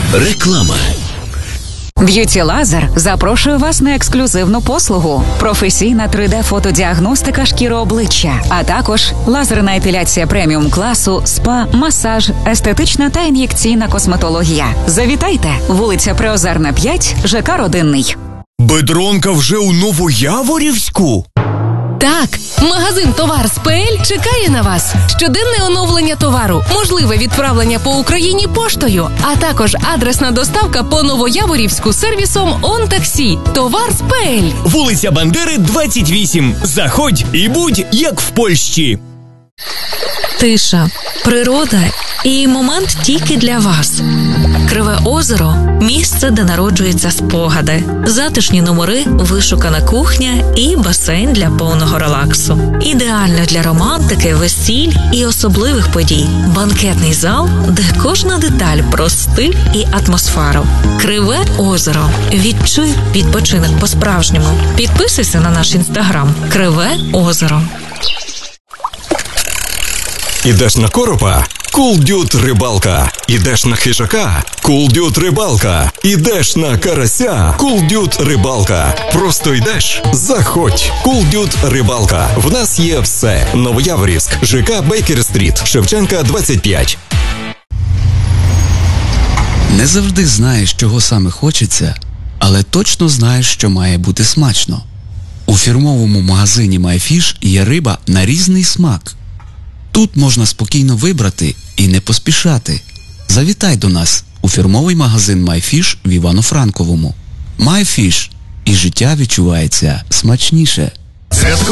Реклама. Б'юті Лазер запрошує вас на ексклюзивну послугу. Професійна 3D-фотодіагностика шкіри обличчя, а також лазерна епіляція преміум-класу, спа, масаж, естетична та ін'єкційна косметологія. Завітайте! Вулиця Приозерна, 5, ЖК Родинний. Бедронка вже у Новояворівську? Так, магазин «Товар СПЛ» чекає на вас. Щоденне оновлення товару, можливе відправлення по Україні поштою, а також адресна доставка по Новояворівську сервісом «ОнТаксі». «Товар СПЛ». Вулиця Бандери, 28. Заходь і будь як в Польщі. Тиша, природа і момент тільки для вас. Криве озеро – місце, де народжуються спогади. Затишні номери, вишукана кухня і басейн для повного релаксу. Ідеально для романтики, весіль і особливих подій. Банкетний зал, де кожна деталь про стиль і атмосферу. Криве озеро. Відчуй відпочинок по-справжньому. Підписуйся на наш інстаграм «Криве озеро». Ідеш на коропа? Cool рибалка. Ідеш на хижака? Cool рибалка. Ідеш на карася? Cool рибалка. Просто йдеш? Заходь. Cool рибалка. В нас є все. Новояворівськ, ЖК Бейкер-стріт, Шевченка, 25. Не завжди знаєш, чого саме хочеться, але точно знаєш, що має бути смачно. У фірмовому магазині MyFish є риба на різний смак. Тут можна спокійно вибрати і не поспішати. Завітай до нас у фірмовий магазин MyFish в Івано-Франковому. MyFish. І життя відчувається смачніше.